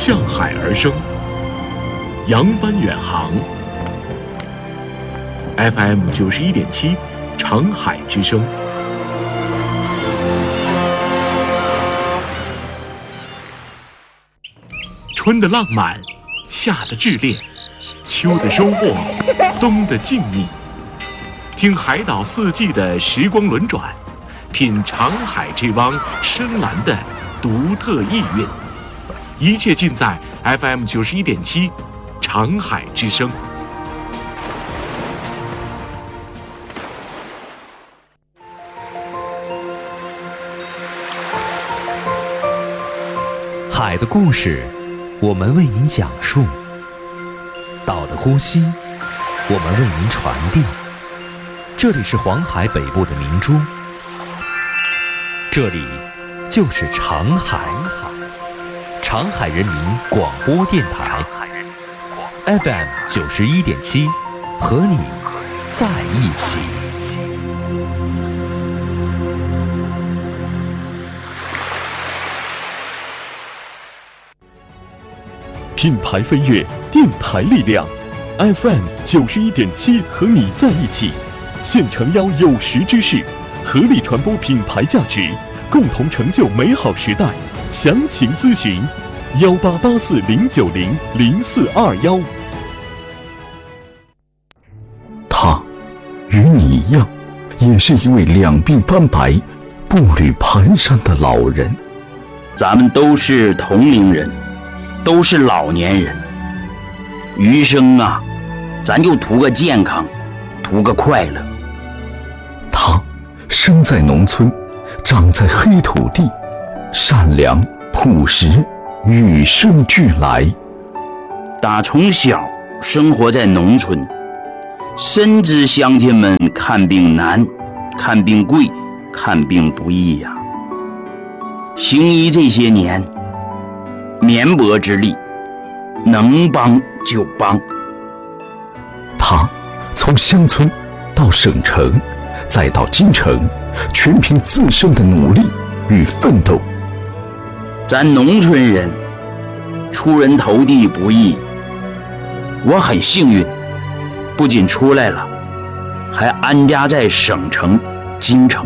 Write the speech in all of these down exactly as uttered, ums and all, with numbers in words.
向海而生，扬帆远航。F M 九十一点七，长海之声。春的浪漫，夏的炽烈，秋的收获，冬的静谧。听海岛四季的时光轮转，品长海这汪深蓝的独特意蕴。一切尽在 F M 九十一点七，长海之声。 海的故事，我们为您讲述；岛的呼吸，我们为您传递。这里是黄海北部的明珠，这里就是长海，长海人民广播电台 F M 九十一点七，和你在一起。 品牌飞跃，电台力量 ，F M 九十一点七，和你在一起。现诚邀有识之士，合力传播品牌价值，共同成就美好时代。详情咨询幺八八四零九零零四二幺。 他与你一样，也是一位两鬓斑白、步履蹒跚的老人。 咱们都是同龄人，都是老年人，余生啊，咱就图个健康，图个快乐。 他生在农村，长在黑土地，善良朴实，与生俱来。 打从小生活在农村，深知乡亲们看病难，看病贵，看病不易呀、啊。行医这些年，绵薄之力，能帮就帮。 他从乡村到省城，再到京城，全凭自身的努力与奋斗。 咱农村人出人头地不易，我很幸运，不仅出来了，还安家在省城京城。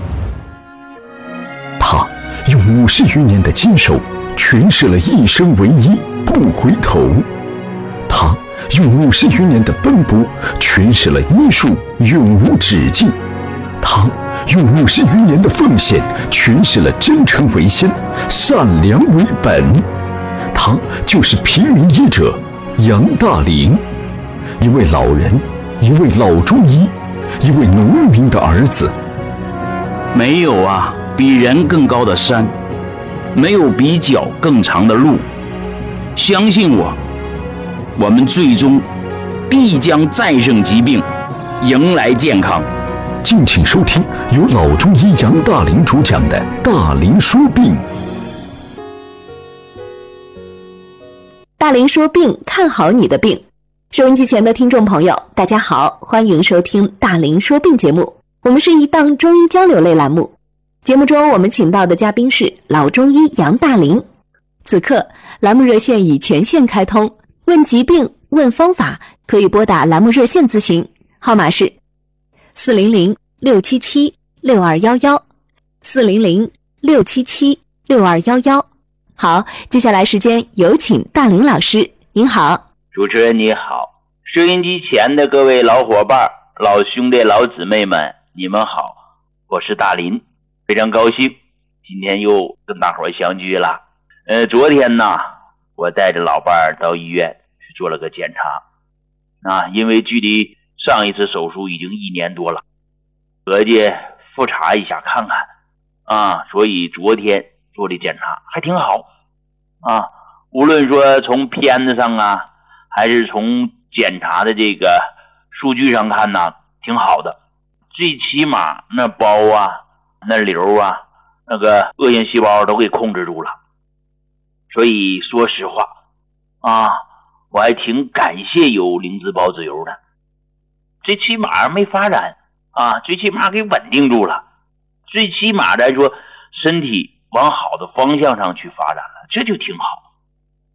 他用五十余年的坚守诠释了一生为一，不回头。他用五十余年的奔波诠释了医术永无止境。他用五十余年的奉献诠释了真诚为先，善良为本。他就是平民医者杨大林，一位老人，一位老中医，一位农民的儿子。 没有啊比人更高的山，没有比脚更长的路。相信我，我们最终必将战胜疾病，迎来健康。 敬请收听由老中医杨大林主讲的《大林说病》。 大林说病，看好你的病。收音机前的听众朋友，大家好，欢迎收听大林说病节目。我们是一档中医交流类栏目，节目中我们请到的嘉宾是老中医杨大林。此刻栏目热线已全线开通，问疾病问方法可以拨打栏目热线咨询，号码是四零零六七七六二幺幺，四零零六七七六二幺幺。好，接下来时间有请大林老师，您好。 主持人你好，收音机前的各位老伙伴、老兄弟、老姊妹们，你们好，我是大林，非常高兴今天又跟大伙儿相聚了。呃，昨天呢，我带着老伴儿到医院去做了个检查，啊，因为距离上一次手术已经一年多了，合计复查一下看看啊，所以昨天做的检查还挺好啊，无论说从片子上啊，还是从检查的这个数据上看呢，挺好的。最起码那包啊，那瘤啊，那个恶性细胞都给控制住了。所以说实话啊，我还挺感谢有灵芝孢子油的，最起码没发展啊，最起码给稳定住了，最起码来说身体往好的方向上去发展了，这就挺好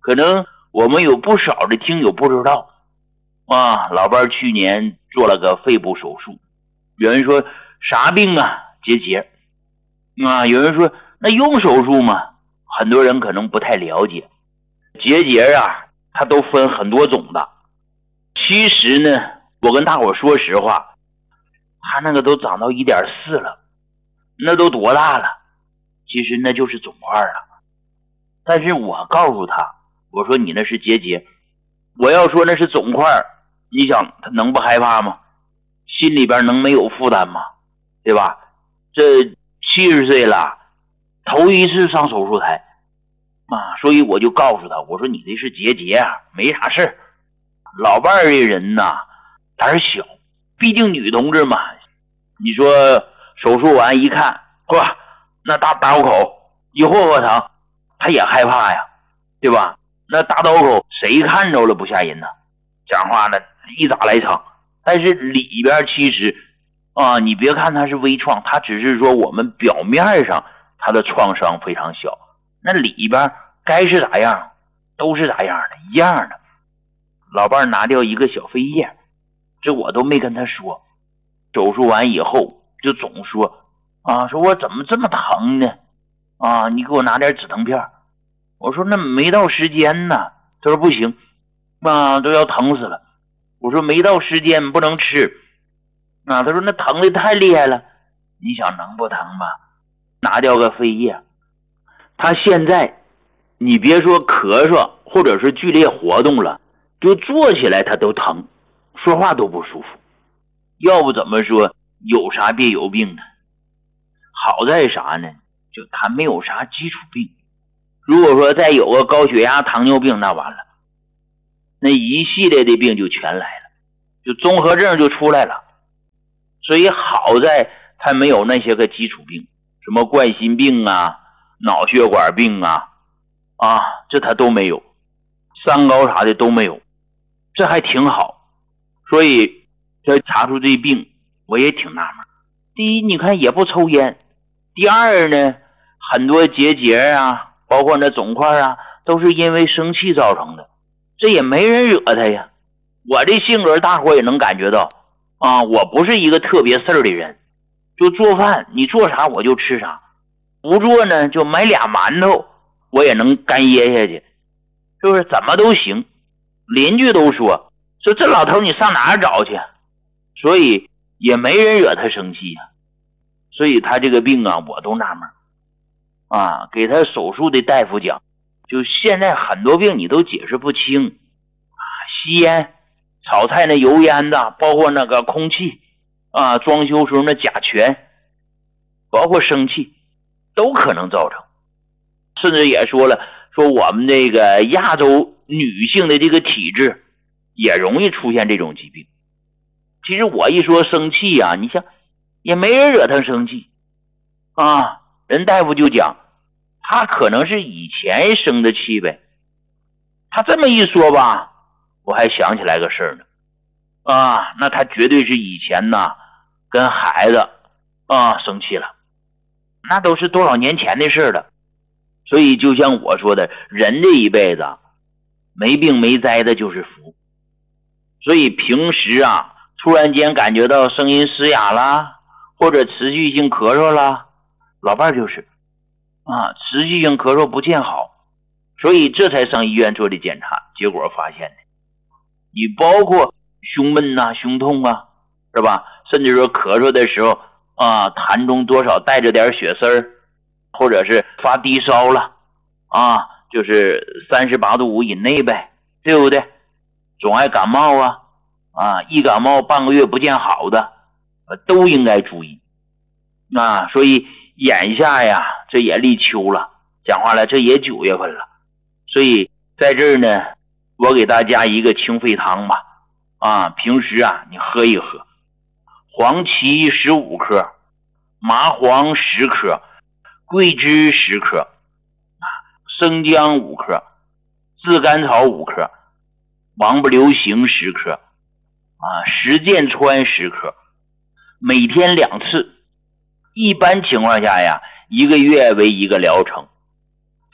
可能我们有不少的听友不知道啊，老伴儿去年做了个肺部手术。有人说啥病啊？结节啊。有人说那用手术吗？很多人可能不太了解，结节啊它都分很多种的。其实呢，我跟大伙说实话，他那个都长到 一点四 了，那都多大了？其实那就是肿块了。但是我告诉他，我说你那是结节，我要说那是肿块，你想他能不害怕吗？心里边能没有负担吗？对吧？这七十岁了，头一次上手术台啊，所以我就告诉他，我说你这是结节啊，没啥事儿。老伴儿这人呐，胆小，毕竟女同志嘛。你说手术完一看，哇，那大刀口一霍霍疼，他也害怕呀，对吧？那大刀口谁看着了不吓人呢？讲话呢一打来长，但是里边其实啊，你别看它是微创，它只是说我们表面上它的创伤非常小，那里边该是咋样都是咋样的，一样的。老伴拿掉一个小肺叶，这我都没跟他说。手术完以后就总说啊，说我怎么这么疼呢？啊，你给我拿点止疼片。我说那没到时间呢。他说不行，啊，都要疼死了。我说没到时间不能吃。啊，他说那疼的太厉害了。你想能不疼吗？拿掉个肺叶，他现在你别说咳嗽或者是剧烈活动了，就坐起来他都疼，说话都不舒服。要不怎么说有啥别有病呢？好在啥呢？就他没有啥基础病。如果说再有个高血压、糖尿病，那完了，那一系列的病就全来了，就综合症就出来了。所以好在他没有那些个基础病，什么冠心病啊、脑血管病啊，啊，这他都没有，三高啥的都没有，这还挺好。所以这查出这病我也挺纳闷。第一，你看也不抽烟；第二呢，很多结节啊，包括那肿块啊，都是因为生气造成的，这也没人惹他呀。我这性格大伙也能感觉到啊，我不是一个特别事儿的人，就做饭你做啥我就吃啥，不做呢就买俩馒头我也能干噎下去，是不是？怎么都行。邻居都说说这老头你上哪儿找去？所以也没人惹他生气呀、啊。所以他这个病啊，我都纳闷啊。给他手术的大夫讲，就现在很多病你都解释不清啊，吸烟、炒菜那油烟的，包括那个空气啊，装修时候那甲醛，包括生气，都可能造成。甚至也说了，说我们这个亚洲女性的这个体质也容易出现这种疾病。其实我一说生气啊，你像也没人惹他生气啊，人大夫就讲他可能是以前生的气呗。他这么一说吧，我还想起来个事儿呢啊，那他绝对是以前呢跟孩子啊生气了，那都是多少年前的事了。所以就像我说的，人这一辈子没病没灾的就是福。所以平时啊突然间感觉到声音嘶哑啦，或者持续性咳嗽啦，老伴就是啊，持续性咳嗽不见好，所以这才上医院做的检查，结果发现的，你包括胸闷啊、胸痛啊，是吧？甚至说咳嗽的时候啊，痰中多少带着点血丝儿，或者是发低烧了啊，就是三十八度五以内呗，对不对？总爱感冒啊。啊，一感冒半个月不见好的，呃，都应该注意。啊，所以眼下呀，这也立秋了，讲话了，这也九月份了，所以在这儿呢，我给大家一个清肺汤吧。啊，平时啊，你喝一喝，黄芪十五克，麻黄十克，桂枝十克，啊，生姜五克，炙甘草五克，王不留行十克。啊，石剑川十克，每天两次。一般情况下呀，一个月为一个疗程。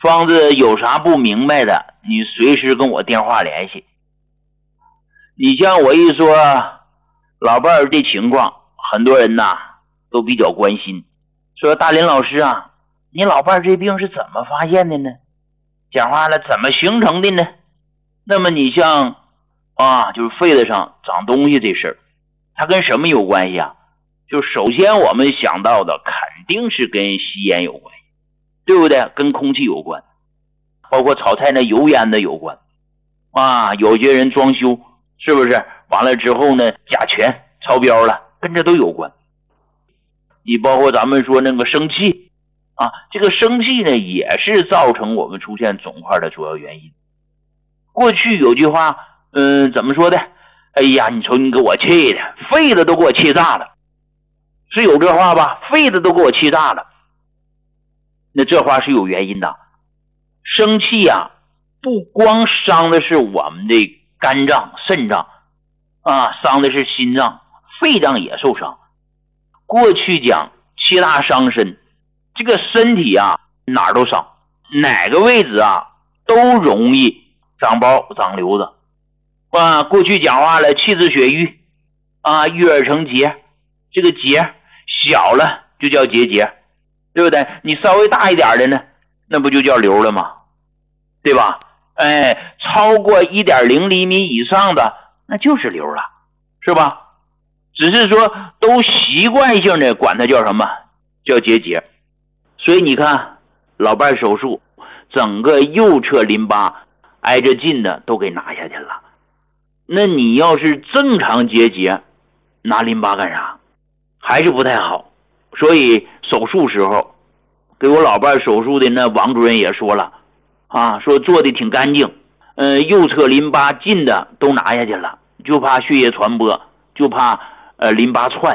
方子有啥不明白的，你随时跟我电话联系。你像我一说老伴儿这情况，很多人呐都比较关心，说大林老师啊，你老伴儿这病是怎么发现的呢？讲话了，怎么形成的呢？那么你像啊，就是肺子上长东西这事儿，它跟什么有关系啊？就首先我们想到的肯定是跟吸烟有关系，对不对？跟空气有关，包括炒菜那油烟的有关啊。有些人装修是不是完了之后呢，甲醛超标了，跟这都有关。你包括咱们说那个生气啊，这个生气呢也是造成我们出现肿块的主要原因。过去有句话，嗯、呃，怎么说的？哎呀，你瞅你给我气的，肺子都给我气炸了，是有这话吧？肺子都给我气炸了。那这话是有原因的。生气啊，不光伤的是我们的肝脏、肾脏啊，伤的是心脏、肺脏也受伤。过去讲七大伤身，这个身体啊哪儿都伤，哪个位置啊都容易长包长瘤子啊。过去讲话了，气滞血瘀啊，郁而成结，这个结小了就叫结节，对不对？你稍微大一点的呢，那不就叫瘤了吗？对吧？哎，超过 一点零 厘米以上的那就是瘤了，是吧？只是说都习惯性的管它叫什么？叫结节。所以你看老伴手术，整个右侧淋巴挨着近的都给拿下去了。那你要是正常结节，拿淋巴干啥？还是不太好。所以手术时候给我老伴手术的那王主任也说了啊，说做的挺干净，呃，右侧淋巴近的都拿下去了，就怕血液传播，就怕呃淋巴串，